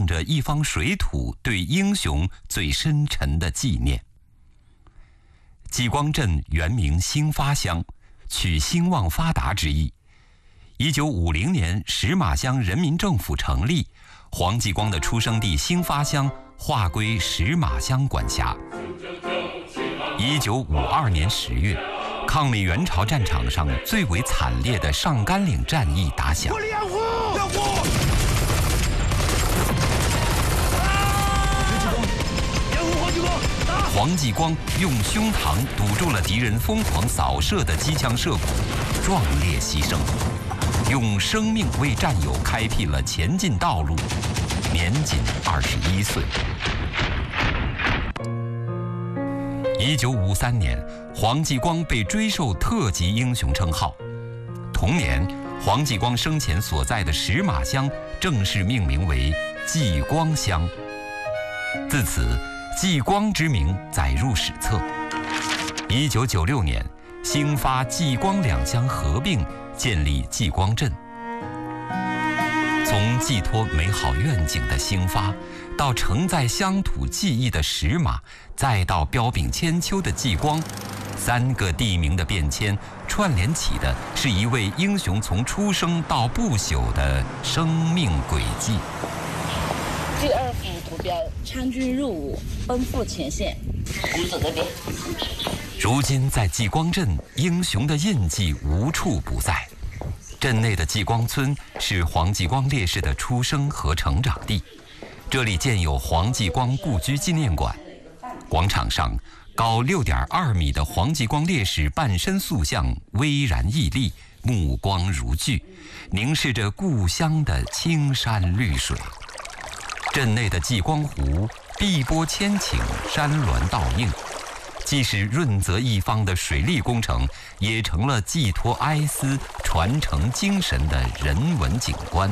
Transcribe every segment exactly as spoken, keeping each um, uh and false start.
着一方水土对英雄最深沉的纪念。济光镇原名兴发乡，取兴旺发达之意。一九五零年，石马乡人民政府成立，黄继光的出生地兴发乡划归石马乡管辖。一九五二年十月，抗美援朝战场上最为惨烈的上甘岭战役打响。黄继光用胸膛堵住了敌人疯狂扫射的机枪射孔，壮烈牺牲，用生命为战友开辟了前进道路，年仅二十一岁。一九五三年，黄继光被追授特级英雄称号。同年，黄继光生前所在的石马乡正式命名为济光乡。自此，济光之名载入史册。一九九六年，兴发、济光两乡合并，建立济光镇。从寄托美好愿景的兴发，到承载乡土记忆的石马，再到彪炳千秋的济光，三个地名的变迁，串联起的是一位英雄从出生到不朽的生命轨迹。 第二幅图标：参军入伍，奔赴前线。我们走这边。 如今在济光镇，英雄的印记无处不在。镇内的济光村是黄继光烈士的出生和成长地，这里建有黄继光故居纪念馆。广场上，高六点二米的黄继光烈士半身塑像巍然屹立，目光如炬，凝视着故乡的青山绿水。镇内的济光湖碧波千顷，山峦倒映，既是润泽一方的水利工程，也成了寄托哀思、传承精神的人文景观。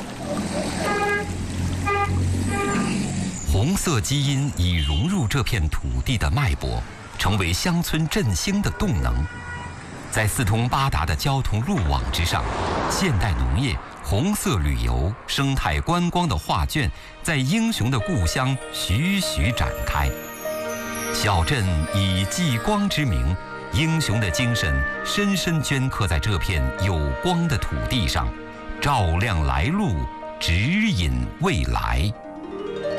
红色基因已融入这片土地的脉搏，成为乡村振兴的动能。在四通八达的交通路网之上，现代农业、红色旅游、生态观光的画卷在英雄的故乡徐徐展开。小镇以济光之名，英雄的精神深深镌刻在这片有光的土地上，照亮来路，指引未来。